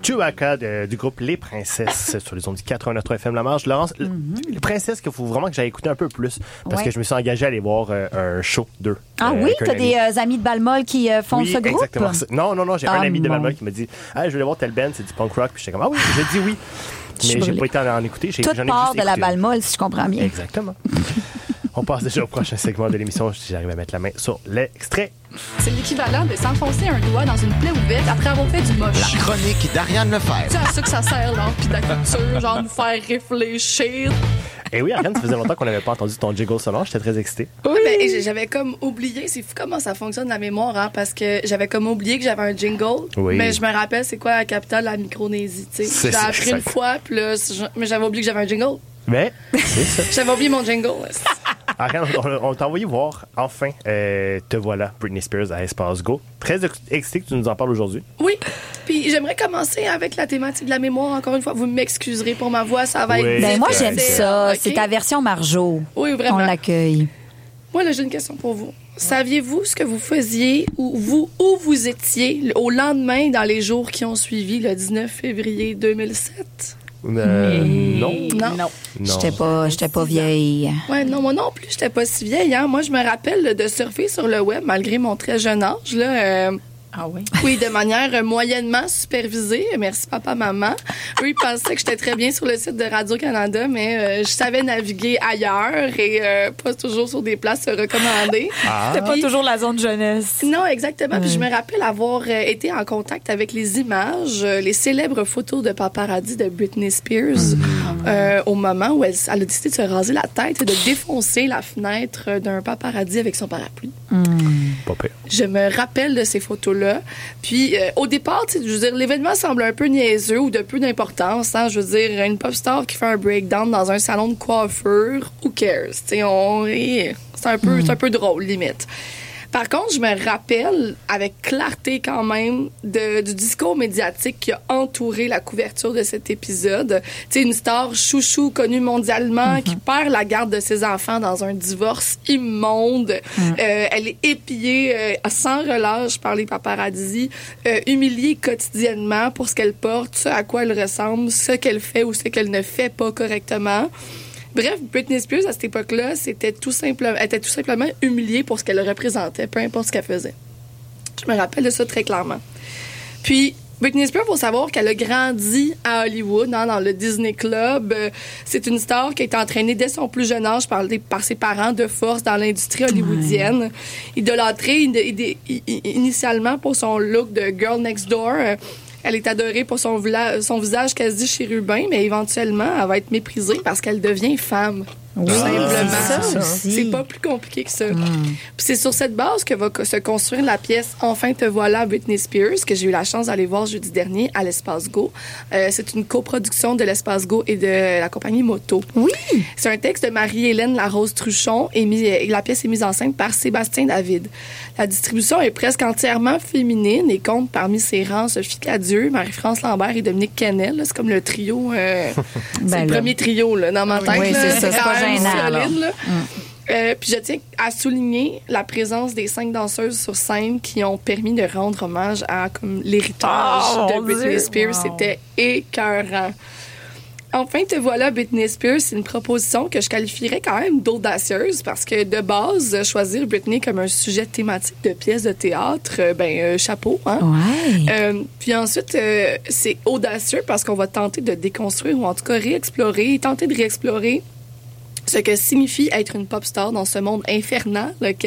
Chewbacca du groupe Les Princesses sur les ondes du 89.3 FM La Marge. Laurence, Les Princesses qu'il faut vraiment que j'aille écouter un peu plus parce que je me suis engagé à aller voir un show d'eux. Ah oui, t'as des amis de Balmol qui font ce groupe? Exactement. Non, j'ai un ami de Balmol qui m'a dit « Ah, je voulais voir telle band, c'est du punk rock. » Puis j'étais comme « Ah oui, j'ai dit oui. » Mais j'ai pas été en écouter. Tout part de la Balmol, si je comprends bien. Exactement. On passe déjà au prochain segment de l'émission. Si j'arrive à mettre la main sur l'extrait. C'est l'équivalent de s'enfoncer un doigt dans une plaie ouverte après avoir fait du moche. La chronique d'Ariane Lefebvre. C'est à ça que ça sert, l'art puis de la culture, genre nous faire réfléchir. Et oui, Ariane, ça faisait longtemps qu'on n'avait pas entendu ton jingle sonore. J'étais très excitée. Oui, ben, j'avais comme oublié. C'est fou comment ça fonctionne la mémoire, hein, parce que j'avais comme oublié que j'avais un jingle. Oui. Mais je me rappelle c'est quoi la capitale de la Micronésie. J'ai appris une fois, puis là, mais j'avais oublié que j'avais un jingle. Mais, c'est ça. J'avais oublié mon jingle. Ariane, on t'a envoyé voir, enfin, Te voilà, Britney Spears à Espace Go. Très excité que tu nous en parles aujourd'hui. Oui. Puis j'aimerais commencer avec la thématique de la mémoire. Encore une fois, vous m'excuserez pour ma voix, ça va être... Ben moi, j'aime ça. Okay? C'est ta version Marjo. Oui, vraiment. On l'accueille. Moi, là, j'ai une question pour vous. Saviez-vous ce que vous faisiez où vous étiez au lendemain dans les jours qui ont suivi le 19 février 2007? Non. J'étais pas vieille. Ouais, non, moi non plus, j'étais pas si vieille. Hein. Moi, je me rappelle de surfer sur le web malgré mon très jeune âge. Là, Ah oui? Oui, de manière moyennement supervisée. Merci, papa, maman. Eux, ils pensaient que j'étais très bien sur le site de Radio-Canada, mais je savais naviguer ailleurs et pas toujours sur des places recommandées. C'était pas toujours la zone jeunesse. Non, exactement. Puis je me rappelle avoir été en contact avec les images, les célèbres photos de paparazzi de Britney Spears au moment où elle a décidé de se raser la tête et de défoncer la fenêtre d'un paparazzi avec son parapluie. Pas pire. Je me rappelle de ces photos-là. Puis, au départ, je veux dire, l'événement semble un peu niaiseux ou de peu d'importance. Hein? Je veux dire, une pop star qui fait un breakdown dans un salon de coiffure, who cares? C'est un peu drôle, limite. Par contre, je me rappelle avec clarté quand même du discours médiatique qui a entouré la couverture de cet épisode. Tu sais, une star chouchou connue mondialement qui perd la garde de ses enfants dans un divorce immonde. Elle est épillée sans relâche par les paparazzi, humiliée quotidiennement pour ce qu'elle porte, ce à quoi elle ressemble, ce qu'elle fait ou ce qu'elle ne fait pas correctement. Bref, Britney Spears, à cette époque-là, elle était tout simplement humiliée pour ce qu'elle représentait, peu importe ce qu'elle faisait. Je me rappelle de ça très clairement. Puis, Britney Spears, il faut savoir qu'elle a grandi à Hollywood, dans le Disney Club. C'est une star qui a été entraînée dès son plus jeune âge par ses parents de force dans l'industrie hollywoodienne. Idolâtrée initialement pour son look de Girl Next Door. Elle est adorée pour son visage quasi chérubin, mais éventuellement, elle va être méprisée parce qu'elle devient femme. Oui, simplement. C'est pas plus compliqué que ça. Puis c'est sur cette base que va se construire la pièce Enfin te voilà, Britney Spears, que j'ai eu la chance d'aller voir jeudi dernier à l'Espace Go. C'est une coproduction de l'Espace Go et de la compagnie Moto. Oui! C'est un texte de Marie-Hélène Larose-Truchon et la pièce est mise en scène par Sébastien David. La distribution est presque entièrement féminine et compte parmi ses rangs Sophie Cadieux, Marie-France Lambert et Dominique Kennel. Là, c'est comme le trio... c'est le premier trio là, dans ma tête. Oui, c'est ça. C'est pas gênant. Puis je tiens à souligner la présence des 5 danseuses sur scène qui ont permis de rendre hommage à l'héritage de Britney Spears. Wow. C'était écœurant. Enfin, te voilà, Britney Spears, c'est une proposition que je qualifierais quand même d'audacieuse parce que, de base, choisir Britney comme un sujet thématique de pièce de théâtre, chapeau, hein? Ouais. Puis ensuite, c'est audacieux parce qu'on va tenter de déconstruire ou en tout cas tenter de réexplorer ce que signifie être une pop star dans ce monde infernal